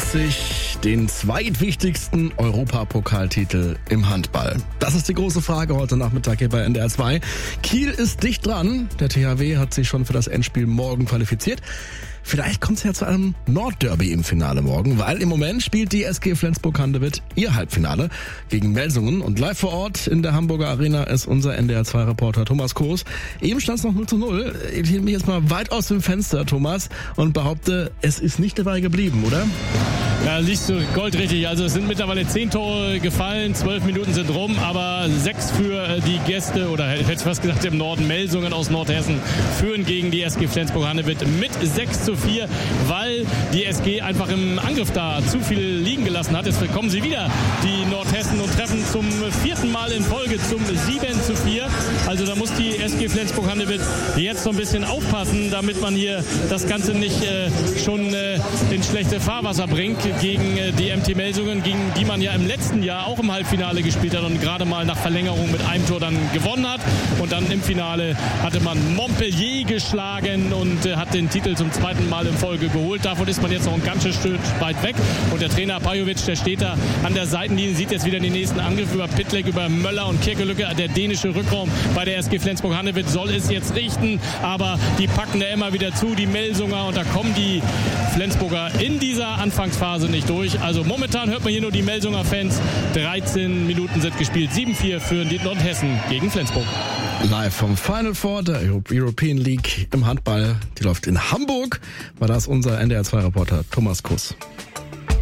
sich den zweitwichtigsten Europapokaltitel im Handball? Das ist die große Frage heute Nachmittag hier bei NDR 2. Kiel ist dicht dran. Der THW hat sich schon für das Endspiel morgen qualifiziert. Vielleicht kommt es ja zu einem Nordderby im Finale morgen, weil im Moment spielt die SG Flensburg-Handewitt ihr Halbfinale gegen Melsungen. Und live vor Ort in der Hamburger Arena ist unser NDR 2-Reporter Thomas Koos. Eben stand es noch 0:0. Ich hielt mich jetzt mal weit aus dem Fenster, Thomas, und behaupte, es ist nicht dabei geblieben, oder? Ja, liegst du goldrichtig. Also es sind mittlerweile 10 Tore gefallen, 12 Minuten sind rum, aber 6 für die Gäste, oder hätte ich fast gesagt im Norden, Melsungen aus Nordhessen führen gegen die SG Flensburg-Handewitt mit 6:4, weil die SG einfach im Angriff da zu viel liegen gelassen hat. Jetzt bekommen sie wieder die Nordhessen und treffen zum 4. Mal in Folge zum 7:4. Also da muss die SG Flensburg-Handewitt jetzt so ein bisschen aufpassen, damit man hier das Ganze nicht schon in schlechte Fahrwasser bringt gegen die MT Melsungen, gegen die man ja im letzten Jahr auch im Halbfinale gespielt hat und gerade mal nach Verlängerung mit einem Tor dann gewonnen hat. Und dann im Finale hatte man Montpellier geschlagen und hat den Titel zum 2. Mal in Folge geholt. Davon ist man jetzt noch ein ganzes Stück weit weg. Und der Trainer Pajovic, der steht da an der Seitenlinie, sieht jetzt wieder den nächsten Angriff über Pitleck, über Möller und Kirkelücke. Der dänische Rückraum bei der SG Flensburg-Handewitt soll es jetzt richten, aber die packen da immer wieder zu, die Melsunger, und da kommen die Flensburger in dieser Anfangsphase nicht durch. Also momentan hört man hier nur die Melsunger Fans. 13 Minuten sind gespielt. 7:4 für die Nordhessen gegen Flensburg. Live vom Final Four der European League im Handball. Die läuft in Hamburg. War das unser NDR 2-Reporter Thomas Koos.